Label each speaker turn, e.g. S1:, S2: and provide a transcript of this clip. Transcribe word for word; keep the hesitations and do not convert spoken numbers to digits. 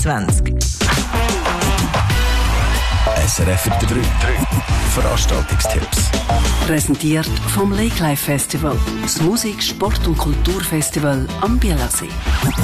S1: vierundzwanzig.
S2: S R F drei. Veranstaltungstipps.
S3: Präsentiert vom Lake Life Festival, das Musik-, Sport- und Kulturfestival am Bielersee.